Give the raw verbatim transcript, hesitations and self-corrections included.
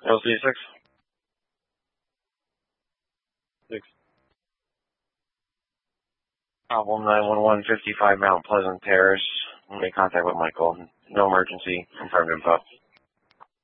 L C six. Six. Problem nine one one fifty-five Mount Pleasant Terrace. Make contact with Michael. No emergency. Confirmed info.